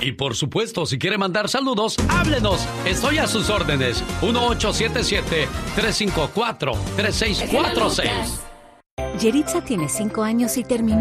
Y por supuesto, si quiere mandar saludos, háblenos. Estoy a sus órdenes. 1877-354-3646. Yeritza tiene 5 años y terminó